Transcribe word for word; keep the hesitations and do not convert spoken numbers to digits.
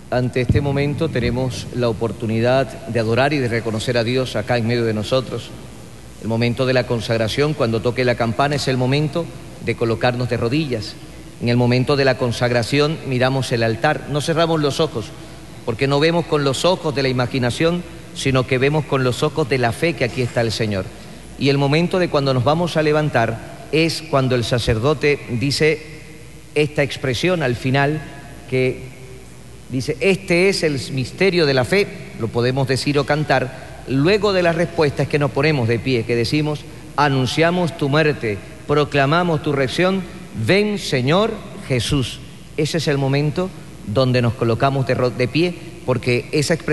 ante este momento tenemos la oportunidad de adorar y de reconocer a Dios acá en medio de nosotros. El momento de la consagración, cuando toque la campana, es el momento de colocarnos de rodillas. En el momento de la consagración miramos el altar, no cerramos los ojos, porque no vemos con los ojos de la imaginación, sino que vemos con los ojos de la fe que aquí está el Señor. Y el momento de cuando nos vamos a levantar es cuando el sacerdote dice esta expresión al final, que dice: este es el misterio de la fe, lo podemos decir o cantar. Luego de la respuesta es que nos ponemos de pie, que decimos: anunciamos tu muerte, proclamamos tu resurrección, ven Señor Jesús. Ese es el momento donde nos colocamos de, de pie, porque esa expresión